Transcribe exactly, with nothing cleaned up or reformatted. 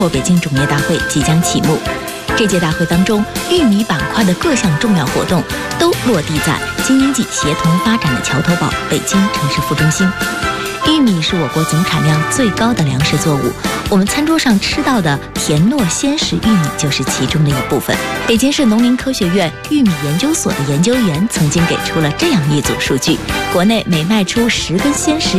或北京种业大会即将启幕。这届大会当中，玉米板块的各项重要活动都落地在京津冀协同发展的桥头堡北京城市副中心。玉米是我国总产量最高的粮食作物，我们餐桌上吃到的甜糯鲜食玉米就是其中的一部分。北京市农林科学院玉米研究所的研究员曾经给出了这样一组数据：国内每卖出十根鲜食